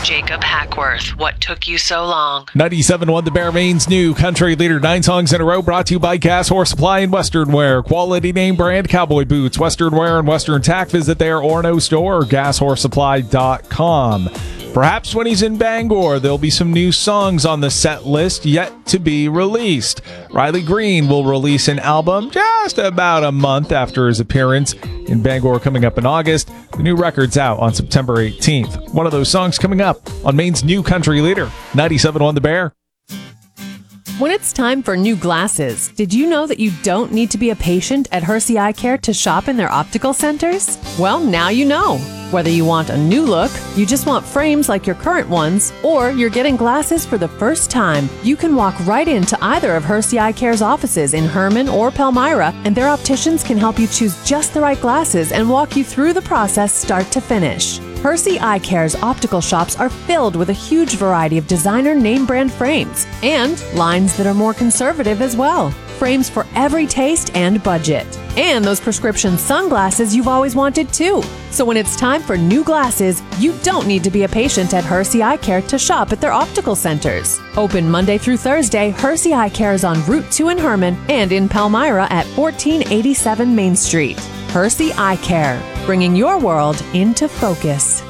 Jacob Hackworth, what took you so long? 97.1 The Bear, Maine's new country leader. 9 songs in a row brought to you by Gas Horse Supply and Western Wear. Quality name brand cowboy boots, Western Wear and Western Tack. Visit their Orono store or gashorsesupply.com. Perhaps when he's in Bangor, there'll be some new songs on the set list yet to be released. Riley Green will release an album just about a month after his appearance in Bangor coming up in August. The new record's out on September 18th. One of those songs coming up on Maine's new country leader, 97.1 The Bear. When it's time for new glasses, did you know that you don't need to be a patient at Hersey Eye Care to shop in their optical centers? Well, now you know. Whether you want a new look, you just want frames like your current ones, or you're getting glasses for the first time, you can walk right into either of Hersey Eye Care's offices in Herman or Palmyra, and their opticians can help you choose just the right glasses and walk you through the process start to finish. Hersey Eye Care's optical shops are filled with a huge variety of designer name brand frames and lines that are more conservative as well. Frames for every taste and budget. And those prescription sunglasses you've always wanted too. So when it's time for new glasses, you don't need to be a patient at Hersey Eye Care to shop at their optical centers. Open Monday through Thursday, Hersey Eye Care is on Route 2 in Herman and in Palmyra at 1487 Main Street. Hersey Eye Care, bringing your world into focus.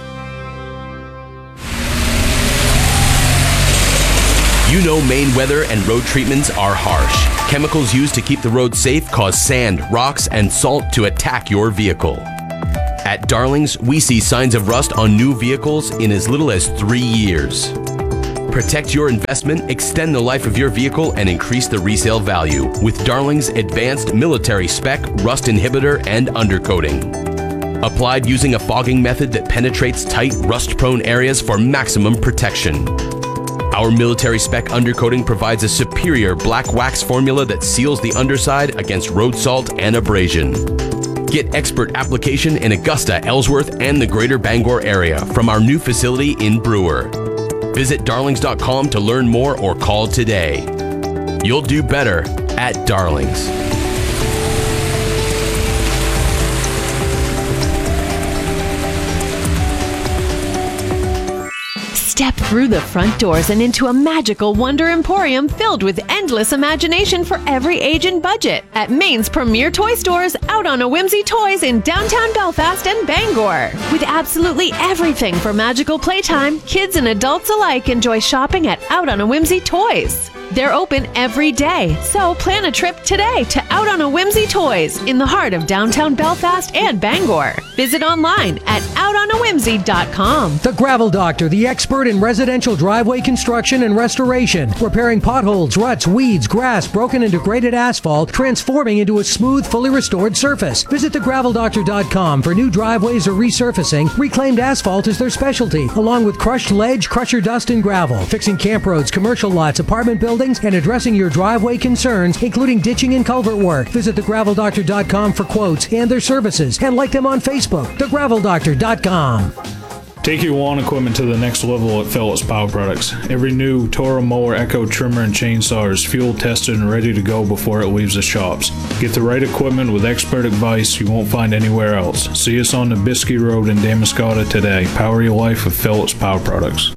You know Maine weather and road treatments are harsh. Chemicals used to keep the road safe cause sand, rocks, and salt to attack your vehicle. At Darlings, we see signs of rust on new vehicles in as little as 3 years. Protect your investment, extend the life of your vehicle, and increase the resale value with Darling's advanced military spec rust inhibitor and undercoating. Applied using a fogging method that penetrates tight, rust-prone areas for maximum protection. Our military spec undercoating provides a superior black wax formula that seals the underside against road salt and abrasion. Get expert application in Augusta, Ellsworth, and the greater Bangor area from our new facility in Brewer. Visit darlings.com to learn more or call today. You'll do better at Darlings. Step through the front doors and into a magical Wonder Emporium filled with endless imagination for every age and budget at Maine's premier toy stores, Out on a Whimsy Toys in downtown Belfast and Bangor. With absolutely everything for magical playtime, kids and adults alike enjoy shopping at Out on a Whimsy Toys. They're open every day, so plan a trip today to Out on a Whimsy Toys in the heart of downtown Belfast and Bangor. Visit online at outonawhimsy.com. The Gravel Doctor, the expert in residential driveway construction and restoration, repairing potholes, ruts, weeds, grass, broken and degraded asphalt, transforming into a smooth, fully restored surface. Visit thegraveldoctor.com for new driveways or resurfacing. Reclaimed asphalt is their specialty, along with crushed ledge, crusher dust, and gravel. Fixing camp roads, commercial lots, apartment buildings, and addressing your driveway concerns, including ditching and culvert work. Visit thegraveldoctor.com for quotes and their services, and like them on Facebook. thegraveldoctor.com. Take your lawn equipment to the next level at Phillips Power Products. Every new Toro mower, Echo trimmer, and chainsaw is fuel tested and ready to go before it leaves the shops. Get the right equipment with expert advice you won't find anywhere else. See us on the Bisky Road in Damariscotta today. Power your life with Phillips Power Products.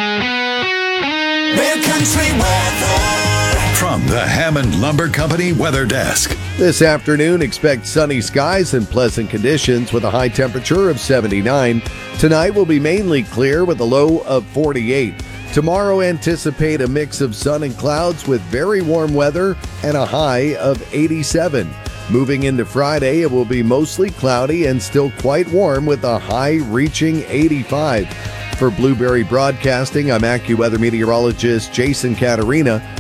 Country weather from the Hammond Lumber Company Weather Desk. This afternoon, expect sunny skies and pleasant conditions with a high temperature of 79. Tonight will be mainly clear with a low of 48. Tomorrow, anticipate a mix of sun and clouds with very warm weather and a high of 87. Moving into Friday, it will be mostly cloudy and still quite warm with a high reaching 85. For Blueberry Broadcasting, I'm AccuWeather meteorologist Jason Caterina.